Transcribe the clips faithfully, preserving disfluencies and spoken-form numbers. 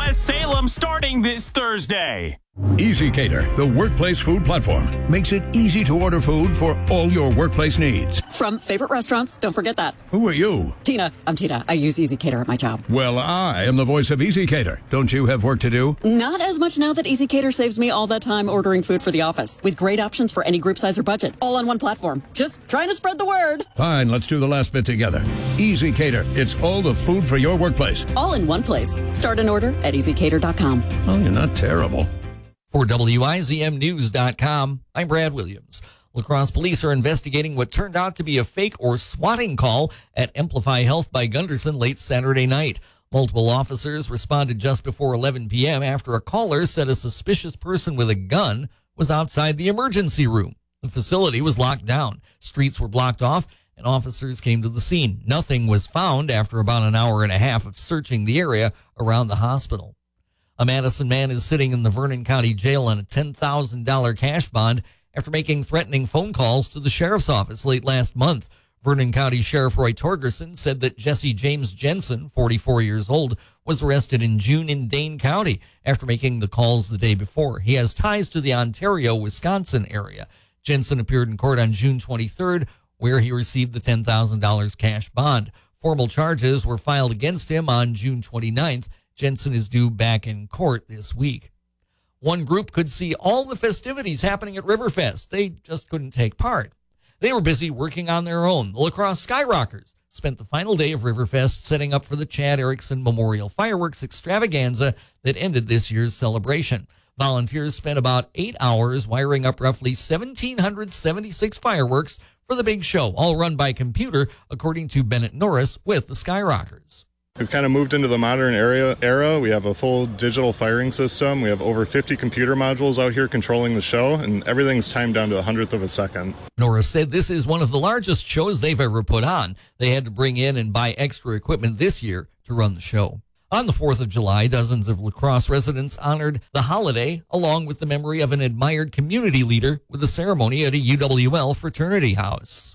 West Salem starting this Thursday. EasyCater, the workplace food platform, makes it easy to order food for all your workplace needs. From favorite restaurants, don't forget that. Who are you? Tina. I'm Tina. I use EasyCater at my job. Well, I am the voice of EasyCater. Don't you have work to do? Not as much now that EasyCater saves me all that time ordering food for the office. With great options for any group size or budget. All on one platform. Just trying to spread the word. Fine, let's do the last bit together. EasyCater. It's all the food for your workplace. All in one place. Start an order at easy cater dot com. Oh, you're not terrible. For W I Z M News dot com, I'm Brad Williams. La Crosse police are investigating what turned out to be a fake or swatting call at Amplify Health by Gunderson late Saturday night. Multiple officers responded just before eleven p.m. after a caller said a suspicious person with a gun was outside the emergency room. The facility was locked down. Streets were blocked off, and officers came to the scene. Nothing was found after about an hour and a half of searching the area around the hospital. A Madison man is sitting in the Vernon County Jail on a ten thousand dollars cash bond after making threatening phone calls to the sheriff's office late last month. Vernon County Sheriff Roy Torgerson said that Jesse James Jensen, forty-four years old, was arrested in June in Dane County after making the calls the day before. He has ties to the Ontario, Wisconsin area. Jensen appeared in court on June twenty-third, where he received the ten thousand dollars cash bond. Formal charges were filed against him on June twenty-ninth. Jensen is due back in court this week. One group could see all the festivities happening at Riverfest. They just couldn't take part. They were busy working on their own. The La Crosse Skyrockers spent the final day of Riverfest setting up for the Chad Erickson Memorial Fireworks Extravaganza that ended this year's celebration. Volunteers spent about eight hours wiring up roughly one thousand seven hundred seventy-six fireworks for the big show, all run by computer, according to Bennett Norris with the Skyrockers. We've kind of moved into the modern era. era. We have a full digital firing system. We have over fifty computer modules out here controlling the show, and everything's timed down to a hundredth of a second. Norris said this is one of the largest shows they've ever put on. They had to bring in and buy extra equipment this year to run the show. On the fourth of July, dozens of La Crosse residents honored the holiday along with the memory of an admired community leader with a ceremony at a U W L fraternity house.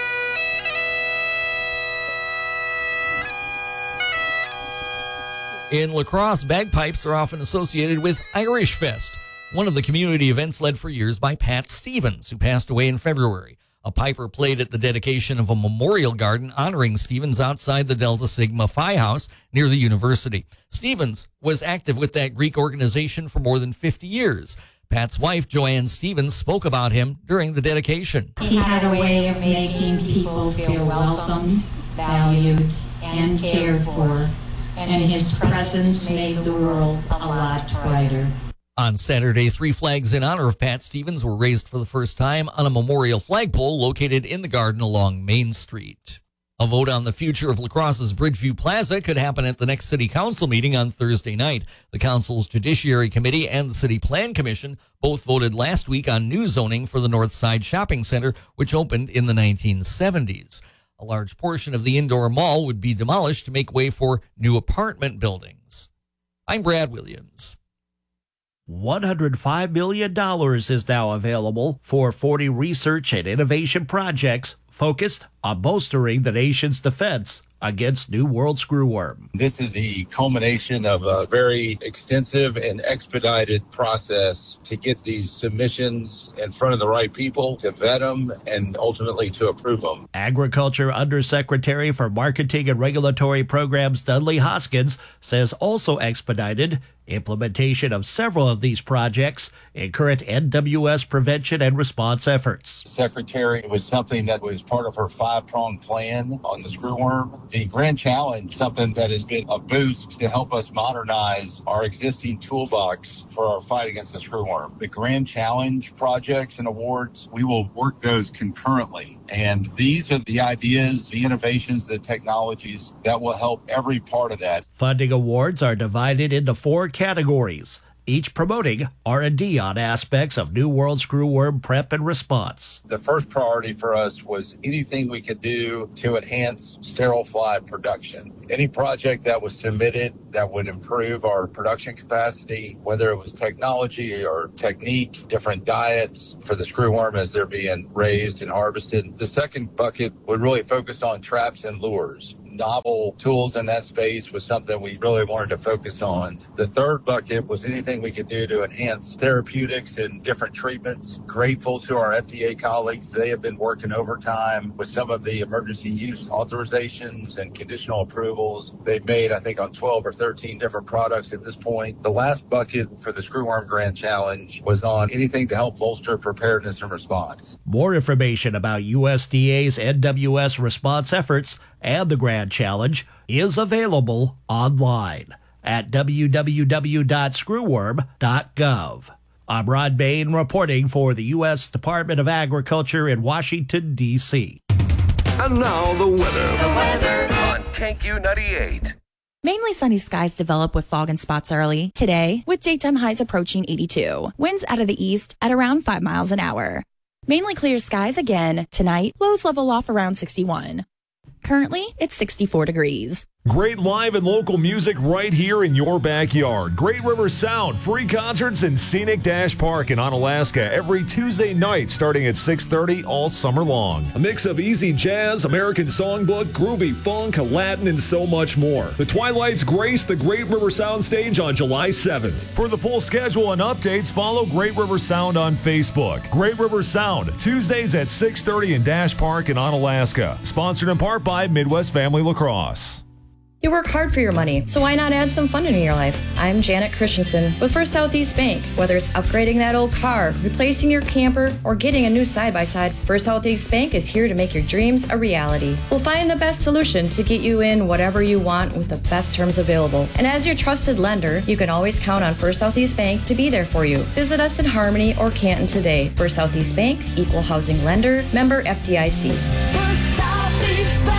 In La Crosse, bagpipes are often associated with Irish Fest, one of the community events led for years by Pat Stevens, who passed away in February. A piper played at the dedication of a memorial garden honoring Stevens outside the Delta Sigma Phi House near the university. Stevens was active with that Greek organization for more than fifty years. Pat's wife, Joanne Stevens, spoke about him during the dedication. He had a way of making people feel welcome, valued, and cared for, and his presence made the world a lot brighter. On Saturday, three flags in honor of Pat Stevens were raised for the first time on a memorial flagpole located in the garden along Main Street. A vote on the future of La Crosse's Bridgeview Plaza could happen at the next city council meeting on Thursday night. The council's Judiciary Committee and the City Plan Commission both voted last week on new zoning for the North Side Shopping Center, which opened in the nineteen seventies. A large portion of the indoor mall would be demolished to make way for new apartment buildings. I'm Brad Williams. one hundred five million dollars is now available for forty research and innovation projects focused on bolstering the nation's defense against New World Screwworm. This is the culmination of a very extensive and expedited process to get these submissions in front of the right people, to vet them, and ultimately to approve them. Agriculture Undersecretary for Marketing and Regulatory Programs Dudley Hoskins says also expedited implementation of several of these projects in current N W S prevention and response efforts. Secretary was something that was part of her five-pronged plan on the screwworm. The Grand Challenge, something that has been a boost to help us modernize our existing toolbox for our fight against the screwworm. The Grand Challenge projects and awards, we will work those concurrently. And these are the ideas, the innovations, the technologies that will help every part of that. Funding awards are divided into four categories, each promoting R and D on aspects of New World Screwworm prep and response. The first priority for us was anything we could do to enhance sterile fly production. Any project that was submitted that would improve our production capacity, whether it was technology or technique, different diets for the screwworm as they're being raised and harvested. The second bucket would really focus on traps and lures. novel tools in that space was something we really wanted to focus on. The third bucket was anything we could do to enhance therapeutics and different treatments. Grateful to our F D A colleagues. They have been working overtime with some of the emergency use authorizations and conditional approvals they've made, I think, on twelve or thirteen different products at this point. The last bucket for the Screwworm Grand Challenge was on anything to help bolster preparedness and response. More information about U S D A's N W S response efforts and the Grand Challenge is available online at w w w dot screwworm dot gov. I'm Rod Bain reporting for the U S Department of Agriculture in Washington, D C And now the weather. The weather on K Q ninety-eight. Mainly sunny skies develop with fog and spots early today, with daytime highs approaching eighty-two. Winds out of the east at around five miles an hour. Mainly clear skies again tonight. Lows level off around sixty-one. Currently, it's sixty-four degrees. Great live and local music right here in your backyard. Great River Sound, free concerts in Scenic Dash Park in Onalaska every Tuesday night starting at six thirty all summer long. A mix of easy jazz, American songbook, groovy funk, Latin, and so much more. The Twilights grace the Great River Sound stage on July seventh. For the full schedule and updates, follow Great River Sound on Facebook. Great River Sound, Tuesdays at six thirty in Dash Park in Onalaska. Sponsored in part by Midwest Family Lacrosse. You work hard for your money, so why not add some fun into your life? I'm Janet Christensen with First Southeast Bank. Whether it's upgrading that old car, replacing your camper, or getting a new side-by-side, First Southeast Bank is here to make your dreams a reality. We'll find the best solution to get you in whatever you want with the best terms available. And as your trusted lender, you can always count on First Southeast Bank to be there for you. Visit us in Harmony or Canton today. First Southeast Bank, equal housing lender, member F D I C. First Southeast Bank.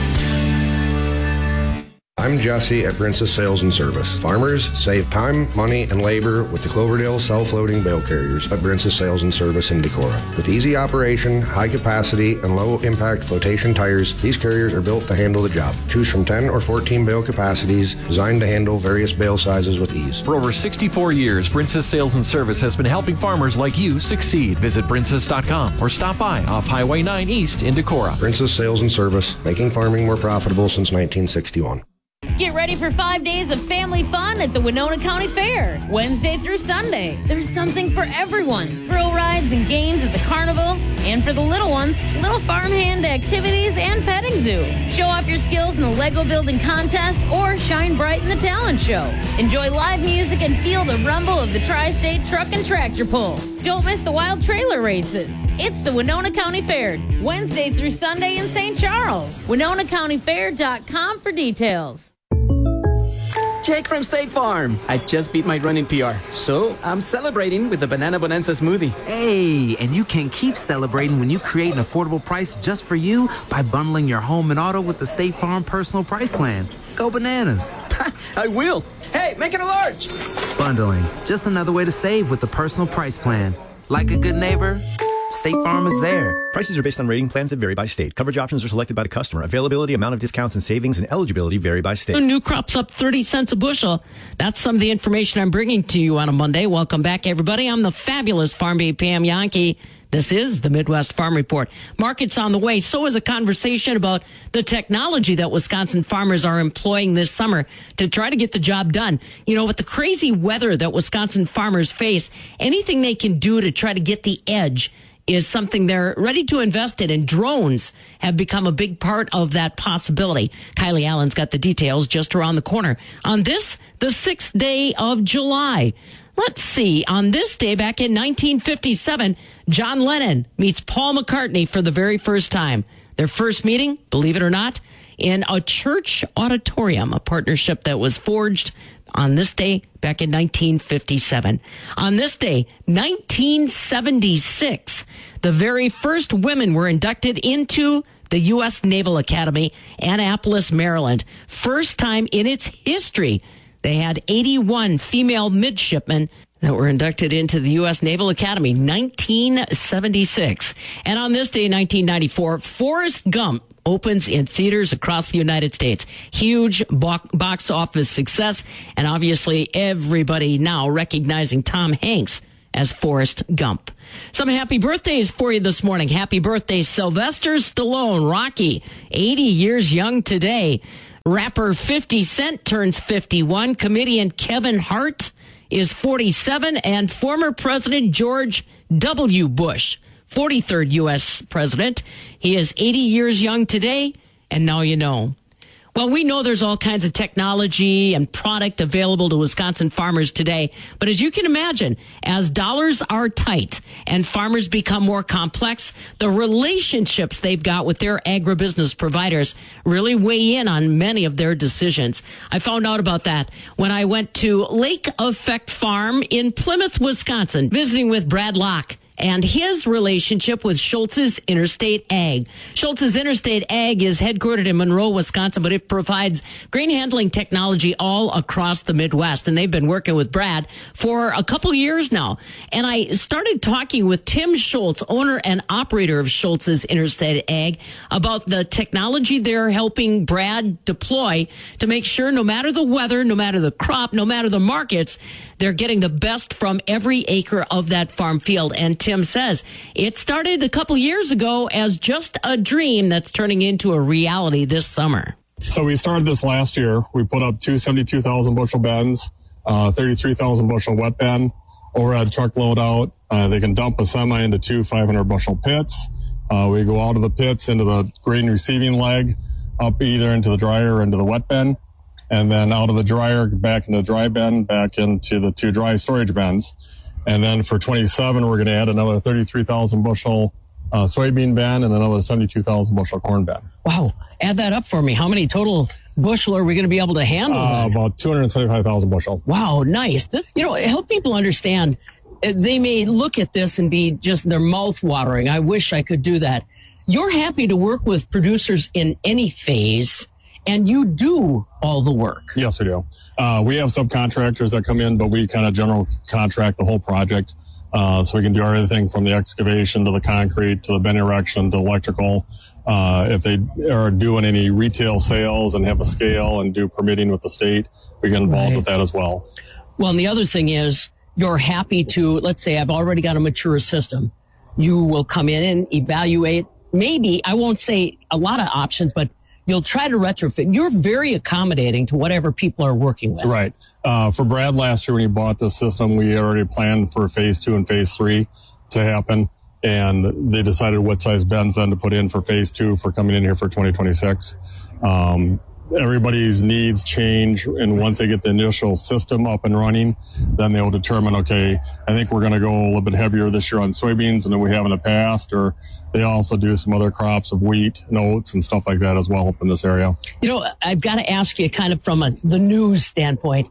I'm Jesse at Princess Sales and Service. Farmers save time, money, and labor with the Cloverdale self-loading bale carriers at Princess Sales and Service in Decorah. With easy operation, high capacity, and low-impact flotation tires, these carriers are built to handle the job. Choose from ten or fourteen bale capacities designed to handle various bale sizes with ease. For over sixty-four years, Princess Sales and Service has been helping farmers like you succeed. Visit princess dot com or stop by off Highway nine East in Decorah. Princess Sales and Service, making farming more profitable since nineteen sixty-one. Get ready for five days of family fun at the Winona County Fair, Wednesday through Sunday. There's something for everyone. Thrill rides and games at the carnival. And for the little ones, little farmhand activities and petting zoo. Show off your skills in the Lego building contest or shine bright in the talent show. Enjoy live music and feel the rumble of the Tri-State Truck and Tractor Pull. Don't miss the wild trailer races. It's the Winona County Fair, Wednesday through Sunday in Saint Charles. winona county fair dot com for details. Jake from State Farm. I just beat my running P R, so I'm celebrating with the Banana Bonanza smoothie. Hey, and you can keep celebrating when you create an affordable price just for you by bundling your home and auto with the State Farm Personal Price Plan. Go bananas. I will. Hey, make it a large. Bundling, just another way to save with the Personal Price Plan. Like a good neighbor, State Farm is there. Prices are based on rating plans that vary by state. Coverage options are selected by the customer. Availability, amount of discounts and savings, and eligibility vary by state. New crops up thirty cents a bushel. That's some of the information I'm bringing to you on a Monday. Welcome back, everybody. I'm the fabulous Farm Babe Pam Yankee. This is the Midwest Farm Report. Market's on the way. So is a conversation about the technology that Wisconsin farmers are employing this summer to try to get the job done. You know, with the crazy weather that Wisconsin farmers face, anything they can do to try to get the edge is something they're ready to invest in, and drones have become a big part of that possibility. Kylie Allen's got the details just around the corner. On this, the sixth day of July. Let's see. On this day, back in nineteen fifty-seven, John Lennon meets Paul McCartney for the very first time. Their first meeting, believe it or not, in a church auditorium, a partnership that was forged on this day back in nineteen fifty-seven. On this day, nineteen seventy-six, the very first women were inducted into the U S Naval Academy, Annapolis, Maryland. First time in its history, they had eighty-one female midshipmen that were inducted into the U S Naval Academy, nineteen seventy-six. And on this day, nineteen ninety-four, Forrest Gump opens in theaters across the United States. Huge bo- box office success, and obviously everybody now recognizing Tom Hanks as Forrest Gump. Some happy birthdays for you this morning. Happy birthday, Sylvester Stallone, Rocky, eighty years young today. Rapper fifty Cent turns fifty-one. Comedian Kevin Hart is forty-seven. And former President George W. Bush, forty-third U S president. He is eighty years young today, and now you know. Well, we know there's all kinds of technology and product available to Wisconsin farmers today. But as you can imagine, as dollars are tight and farmers become more complex, the relationships they've got with their agribusiness providers really weigh in on many of their decisions. I found out about that when I went to Lake Effect Farm in Plymouth, Wisconsin, visiting with Brad Locke and his relationship with Schultz's Interstate Ag. Schultz's Interstate Ag is headquartered in Monroe, Wisconsin, but it provides grain handling technology all across the Midwest. And they've been working with Brad for a couple years now. And I started talking with Tim Schultz, owner and operator of Schultz's Interstate Ag, about the technology they're helping Brad deploy to make sure no matter the weather, no matter the crop, no matter the markets, they're getting the best from every acre of that farm field. And Tim says it started a couple years ago as just a dream that's turning into a reality this summer. So we started this last year. We put up two seventy-two thousand bushel bins, uh, thirty-three thousand bushel wet bin, overhead truck load out. Uh, they can dump a semi into two five hundred bushel pits. Uh, we go out of the pits into the grain receiving leg, up either into the dryer or into the wet bin. And then out of the dryer, back into the dry bin, back into the two dry storage bins. And then for twenty-seven, we're going to add another thirty-three thousand bushel uh, soybean bin and another seventy-two thousand bushel corn bin. Wow. Add that up for me. How many total bushel are we going to be able to handle? Uh, about two hundred seventy-five thousand bushel. Wow, nice. This, you know, help people understand. They may look at this and be just their mouth watering. I wish I could do that. You're happy to work with producers in any phase, and you do all the work. Yes, we do. Uh, we have subcontractors that come in, but we kind of general contract the whole project. Uh, so we can do everything from the excavation to the concrete to the bin erection to electrical. Uh, if they are doing any retail sales and have a scale and do permitting with the state, we get involved Right. with that as well. Well, and the other thing is you're happy to, let's say I've already got a mature system. You will come in and evaluate, maybe, I won't say a lot of options, but you'll try to retrofit. You're very accommodating to whatever people are working with. Right. Uh, for Brad last year when he bought this system, we already planned for phase two and phase three to happen. And they decided what size bins then to put in for phase two for coming in here for twenty twenty-six. Um, everybody's needs change. And once they get the initial system up and running, then they'll determine, okay, I think we're going to go a little bit heavier this year on soybeans than we have in the past. Or they also do some other crops of wheat and oats and stuff like that as well up in this area. You know, I've got to ask you kind of from a, the news standpoint,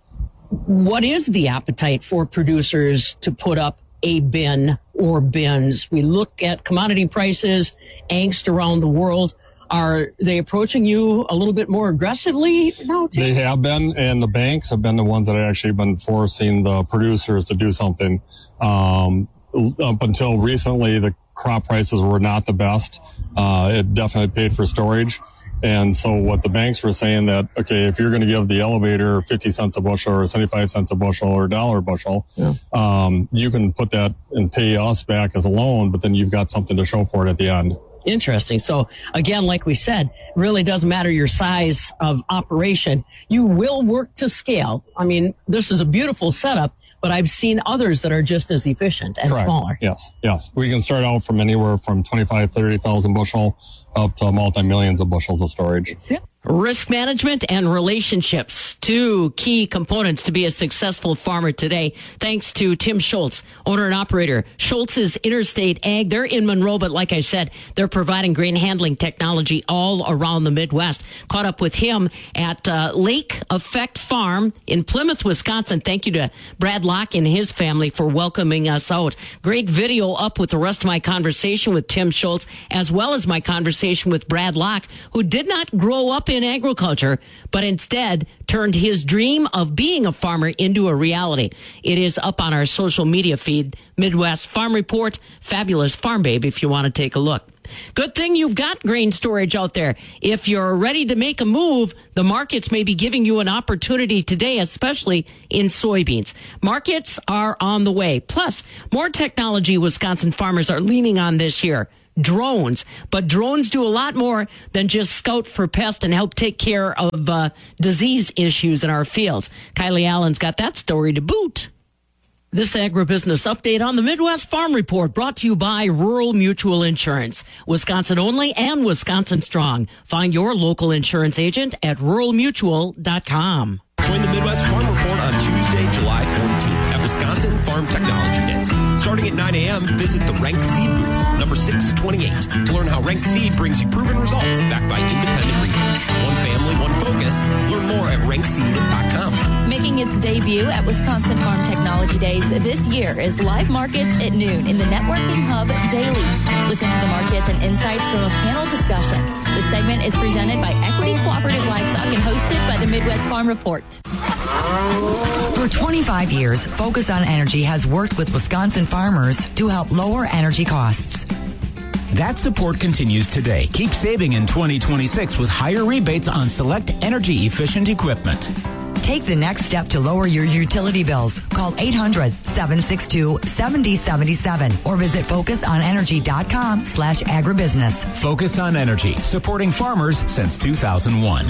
what is the appetite for producers to put up a bin or bins? We look at commodity prices, angst around the world. Are they approaching you a little bit more aggressively now, Tim? They have been, and the banks have been the ones that have actually been forcing the producers to do something. Um, up until recently, the crop prices were not the best. Uh, it definitely paid for storage. And so what the banks were saying that, okay, if you're going to give the elevator fifty cents a bushel or seventy-five cents a bushel or a dollar a bushel, yeah. um, you can put that and pay us back as a loan, but then you've got something to show for it at the end. Interesting. So again, like we said, really doesn't matter your size of operation. You will work to scale. I mean, this is a beautiful setup, but I've seen others that are just as efficient and Correct. smaller. Yes, yes. We can start out from anywhere from twenty-five, thirty thousand bushel up to multi-millions of bushels of storage. Yeah. Risk management and relationships, two key components to be a successful farmer today. Thanks to Tim Schultz, owner and operator, Schultz's Interstate Ag. They're in Monroe, but like I said, they're providing grain handling technology all around the Midwest. Caught up with him at uh, Lake Effect Farm in Plymouth, Wisconsin. Thank you to Brad Locke and his family for welcoming us out. Great video up with the rest of my conversation with Tim Schultz, as well as my conversation with Brad Locke, who did not grow up up in agriculture, but instead turned his dream of being a farmer into a reality. It is up on our social media feed, Midwest Farm Report, Fabulous Farm Babe, if you want to take a look. Good thing you've got grain storage out there. If you're ready to make a move, the markets may be giving you an opportunity today, especially in soybeans. Markets are on the way. Plus, more technology Wisconsin farmers are leaning on this year. Drones. But drones do a lot more than just scout for pests and help take care of uh, disease issues in our fields. Kylie Allen's got that story to boot. This agribusiness update on the Midwest Farm Report brought to you by Rural Mutual Insurance. Wisconsin only and Wisconsin strong. Find your local insurance agent at rural mutual dot com. Join the Midwest Farm Report on Tuesday, July fourteenth at Wisconsin Farm Technology Days. Starting at nine a.m., visit the Rank Seed booth, number six twenty-eight, to learn how Rank Seed brings you proven results backed by independent research. One family, one focus. Learn more at rank seed dot com. Making its debut at Wisconsin Farm Technology Days this year is Live Markets at noon in the Networking Hub daily. Listen to the markets and insights from a panel discussion. This segment is presented by Equity Cooperative Livestock and hosted by the Midwest Farm Report. For twenty-five years, Focus on Energy has worked with Wisconsin farmers to help lower energy costs. That support continues today. Keep saving in twenty twenty-six with higher rebates on select energy-efficient equipment. Take the next step to lower your utility bills. Call eight hundred, seven six two, seven zero seven seven or visit focus on energy dot com slash agribusiness. Focus on Energy, supporting farmers since two thousand one.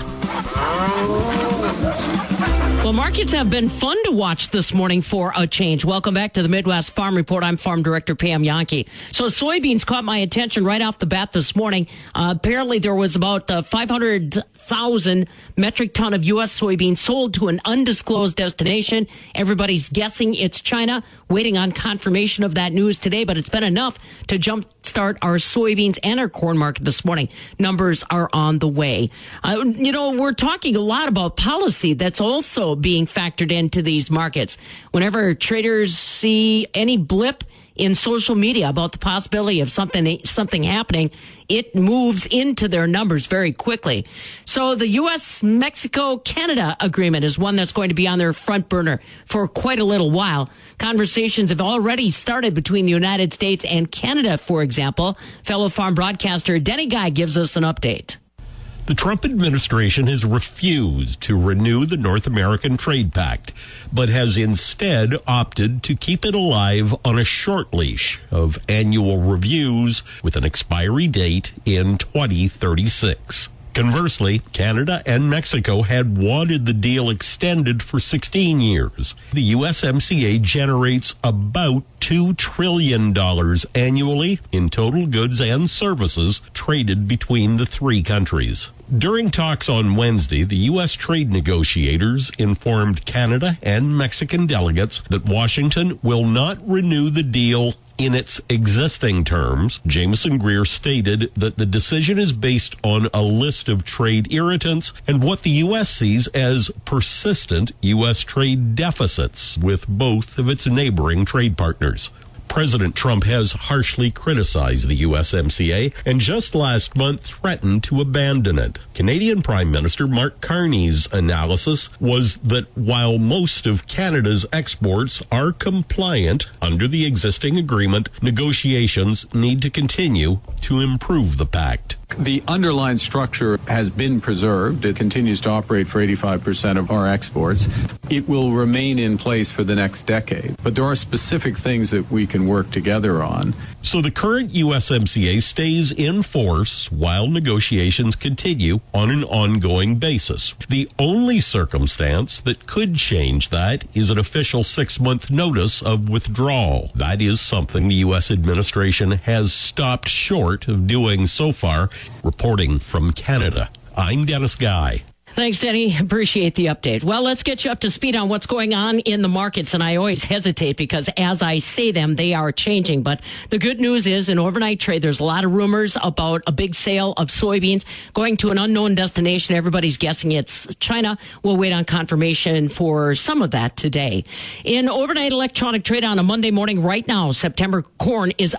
Well, markets have been fun to watch this morning for a change. Welcome back to the Midwest Farm Report. I'm Farm Director Pam Yankee. So soybeans caught my attention right off the bat this morning. Uh, apparently there was about uh, five hundred thousand metric ton of U S soybeans sold to an undisclosed destination. Everybody's guessing it's China. Waiting on confirmation of that news today, but it's been enough to jumpstart our soybeans and our corn market this morning. Numbers are on the way. Uh, you know, we're talking a lot about policy that's also being factored into these markets. Whenever traders see any blip in social media about the possibility of something something happening, it moves into their numbers very quickly. So the U S Mexico Canada agreement is one that's going to be on their front burner for quite a little while. Conversations have already started between the United States and Canada, for example. Fellow farm broadcaster Denny Guy gives us an update. The Trump administration has refused to renew the North American Trade Pact, but has instead opted to keep it alive on a short leash of annual reviews with an expiry date in twenty thirty-six. Conversely, Canada and Mexico had wanted the deal extended for sixteen years. The U S M C A generates about two trillion dollars annually in total goods and services traded between the three countries. During talks on Wednesday, the U S trade negotiators informed Canada and Mexican delegates that Washington will not renew the deal in its existing terms. Jameson Greer stated that the decision is based on a list of trade irritants and what the U S sees as persistent U S trade deficits with both of its neighboring trade partners. President Trump has harshly criticized the U S M C A and just last month threatened to abandon it. Canadian Prime Minister Mark Carney's analysis was that while most of Canada's exports are compliant under the existing agreement, negotiations need to continue to improve the pact. The underlying structure has been preserved. It continues to operate for eighty-five percent of our exports. It will remain in place for the next decade. But there are specific things that we can work together on. So the current U S M C A stays in force while negotiations continue on an ongoing basis. The only circumstance that could change that is an official six-month notice of withdrawal. That is something the U S administration has stopped short of doing so far. Reporting from Canada, I'm Dennis Guy. Thanks, Denny. Appreciate the update. Well, let's get you up to speed on what's going on in the markets. And I always hesitate because as I say them, they are changing. But the good news is in overnight trade, there's a lot of rumors about a big sale of soybeans going to an unknown destination. Everybody's guessing it's China. We'll wait on confirmation for some of that today. In overnight electronic trade on a Monday morning right now, September corn is up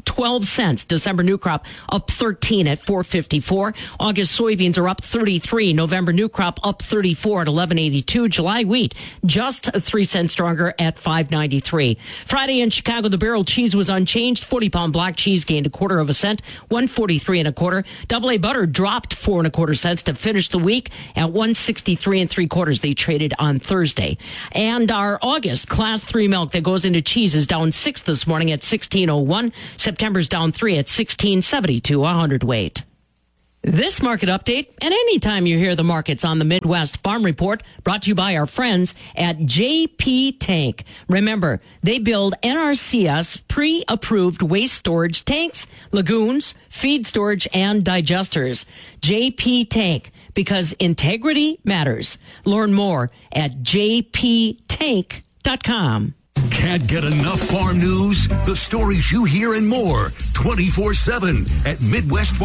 twelve cents. December new crop up thirteen at four fifty-four. August soybeans are up thirty-three. November new crop up thirty-four at eleven eighty-two. July wheat just three cents stronger at five ninety-three. Friday in Chicago, the barrel cheese was unchanged. forty pound block cheese gained a quarter of a cent, one forty-three and a quarter. Double A butter dropped four and a quarter cents to finish the week at one sixty-three and three quarters. They traded on Thursday. And our August class three milk that goes into cheese is down six this morning at sixteen oh one. September's down three at sixteen seventy-two a hundredweight. This market update, and anytime you hear the markets on the Midwest Farm Report, brought to you by our friends at J P Tank. Remember, they build N R C S pre-approved waste storage tanks, lagoons, feed storage, and digesters. J P Tank, because integrity matters. Learn more at j p tank dot com. Can't get enough farm news? The stories you hear and more, twenty-four seven at Midwest Farm.